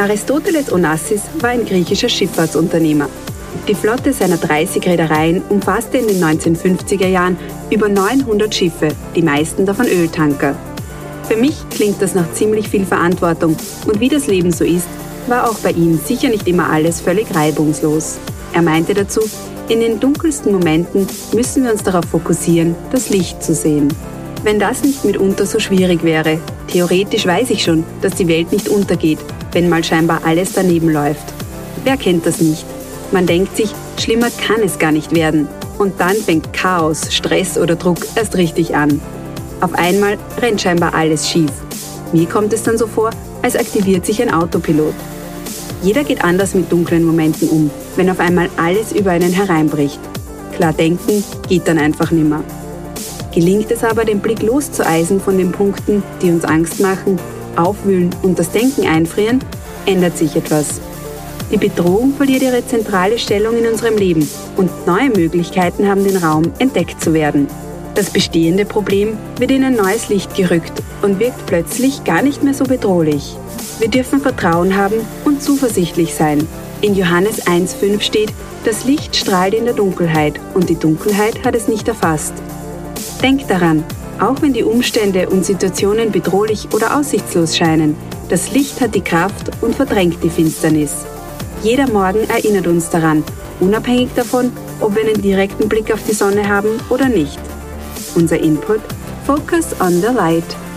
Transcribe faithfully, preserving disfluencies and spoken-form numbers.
Aristoteles Onassis war ein griechischer Schifffahrtsunternehmer. Die Flotte seiner dreißig Reedereien umfasste in den neunzehnhundertfünfziger Jahren über neunhundert Schiffe, die meisten davon Öltanker. Für mich klingt das nach ziemlich viel Verantwortung und wie das Leben so ist, war auch bei ihm sicher nicht immer alles völlig reibungslos. Er meinte dazu, in den dunkelsten Momenten müssen wir uns darauf fokussieren, das Licht zu sehen. Wenn das nicht mitunter so schwierig wäre, theoretisch weiß ich schon, dass die Welt nicht untergeht, wenn mal scheinbar alles daneben läuft. Wer kennt das nicht? Man denkt sich, schlimmer kann es gar nicht werden. Und dann fängt Chaos, Stress oder Druck erst richtig an. Auf einmal rennt scheinbar alles schief. Mir kommt es dann so vor, als aktiviert sich ein Autopilot. Jeder geht anders mit dunklen Momenten um, wenn auf einmal alles über einen hereinbricht. Klar denken geht dann einfach nimmer. Gelingt es aber, den Blick loszueisen von den Punkten, die uns Angst machen, aufwühlen und das Denken einfrieren, ändert sich etwas. Die Bedrohung verliert ihre zentrale Stellung in unserem Leben und neue Möglichkeiten haben den Raum, entdeckt zu werden. Das bestehende Problem wird in ein neues Licht gerückt und wirkt plötzlich gar nicht mehr so bedrohlich. Wir dürfen Vertrauen haben und zuversichtlich sein. In Johannes eins Komma fünf steht, das Licht strahlt in der Dunkelheit und die Dunkelheit hat es nicht erfasst. Denk daran, auch wenn die Umstände und Situationen bedrohlich oder aussichtslos scheinen, das Licht hat die Kraft und verdrängt die Finsternis. Jeder Morgen erinnert uns daran, unabhängig davon, ob wir einen direkten Blick auf die Sonne haben oder nicht. Unser Input: Focus on the Light.